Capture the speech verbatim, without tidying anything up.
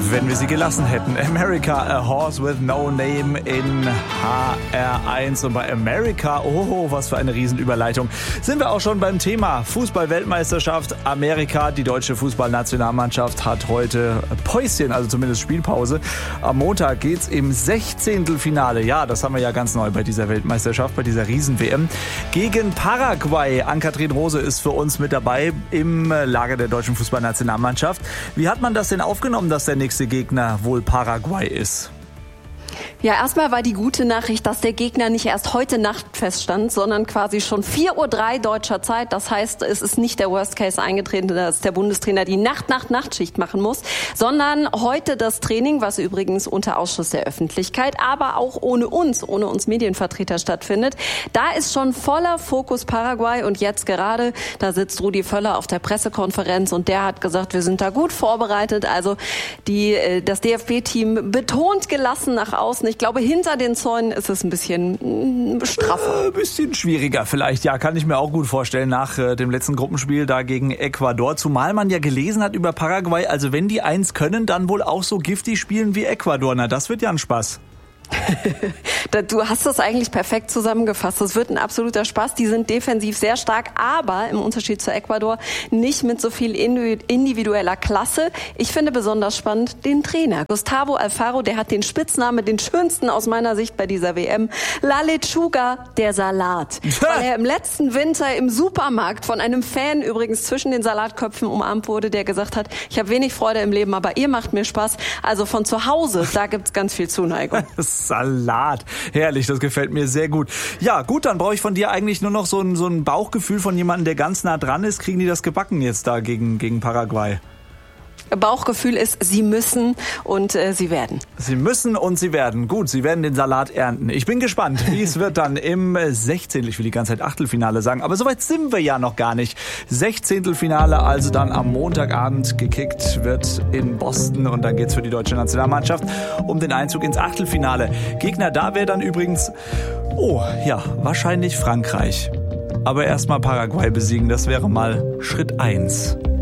wenn wir sie gelassen hätten. America, a Horse with no name in H R eins. Und bei America, oh, was für eine Riesenüberleitung, sind wir auch schon beim Thema Fußball-Weltmeisterschaft. Amerika, die deutsche Fußballnationalmannschaft hat heute Päuschen, also zumindest Spielpause. Am Montag geht's im Sechzehntelfinale, ja, das haben wir ja ganz neu bei dieser Weltmeisterschaft, bei dieser Riesen-W M, gegen Paraguay. Ann-Kathrin Rose ist für uns mit dabei im Lager der deutschen Fußballnationalmannschaft. Wie hat man das denn aufgenommen, dass der nächste Gegner wohl Paraguay ist? Ja, erstmal war die gute Nachricht, dass der Gegner nicht erst heute Nacht feststand, sondern quasi schon vier Uhr drei deutscher Zeit. Das heißt, es ist nicht der Worst Case eingetreten, dass der Bundestrainer die Nacht-Nacht-Nachtschicht machen muss, sondern heute das Training, was übrigens unter Ausschluss der Öffentlichkeit, aber auch ohne uns, ohne uns Medienvertreter stattfindet. Da ist schon voller Fokus Paraguay und jetzt gerade, da sitzt Rudi Völler auf der Pressekonferenz und der hat gesagt, wir sind da gut vorbereitet. Also die, das D F B-Team betont gelassen nach außen. Ich glaube, hinter den Zäunen ist es ein bisschen straffer. Ein äh, bisschen schwieriger vielleicht, ja, kann ich mir auch gut vorstellen nach äh, dem letzten Gruppenspiel da gegen Ecuador. Zumal man ja gelesen hat über Paraguay, also wenn die eins können, dann wohl auch so giftig spielen wie Ecuador. Na, das wird ja ein Spaß. Du hast das eigentlich perfekt zusammengefasst. Das wird ein absoluter Spaß. Die sind defensiv sehr stark, aber im Unterschied zu Ecuador nicht mit so viel individueller Klasse. Ich finde besonders spannend den Trainer. Gustavo Alfaro, der hat den Spitznamen, den schönsten aus meiner Sicht bei dieser W M. La Lechuga, der Salat. Weil er im letzten Winter im Supermarkt von einem Fan übrigens zwischen den Salatköpfen umarmt wurde, der gesagt hat, ich habe wenig Freude im Leben, aber ihr macht mir Spaß. Also von zu Hause, da gibt's ganz viel Zuneigung. Salat. Herrlich, das gefällt mir sehr gut. Ja, gut, dann brauche ich von dir eigentlich nur noch so ein, so ein Bauchgefühl von jemandem, der ganz nah dran ist. Kriegen die das gebacken jetzt da gegen, gegen Paraguay? Bauchgefühl ist, sie müssen und äh, sie werden. Sie müssen und sie werden. Gut, sie werden den Salat ernten. Ich bin gespannt, wie es wird dann im Sechzehntel, ich will die ganze Zeit Achtelfinale sagen, aber soweit sind wir ja noch gar nicht. Sechzehntelfinale, also dann am Montagabend gekickt wird in Boston und dann geht's für die deutsche Nationalmannschaft um den Einzug ins Achtelfinale. Gegner da wäre dann übrigens, oh ja, wahrscheinlich Frankreich. Aber erstmal Paraguay besiegen, das wäre mal Schritt eins.